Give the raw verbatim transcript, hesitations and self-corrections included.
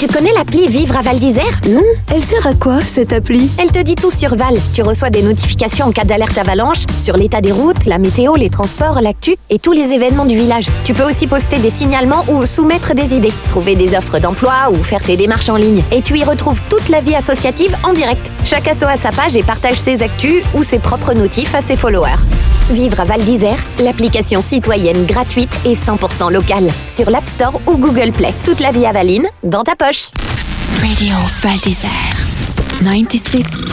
Tu connais l'appli Vivre à Val d'Isère? Non, elle sert à quoi cette appli? Elle te dit tout sur Val. Tu reçois des notifications en cas d'alerte avalanche sur l'état des routes, la météo, les transports, l'actu et tous les événements du village. Tu peux aussi poster des signalements ou soumettre des idées, trouver des offres d'emploi ou faire tes démarches en ligne. Et tu y retrouves toute la vie associative en direct. Chaque asso a sa page et partage ses actus ou ses propres notifs à ses followers. Vivre à Val d'Isère, l'application citoyenne gratuite et cent pour cent locale. Sur l'App Store ou Google Play. Toute la vie avaline dans ta poche. Radio Val d'Isère, quatre-vingt-seize.